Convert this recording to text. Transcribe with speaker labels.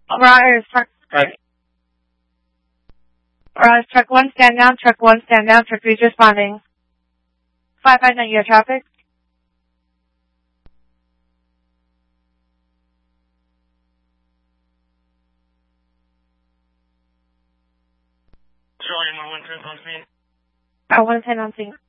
Speaker 1: Rise, truck 1, stand down, truck 1, stand down, truck 3 is responding. 559, you have traffic?
Speaker 2: Showing 110 on scene.
Speaker 1: 110 on scene.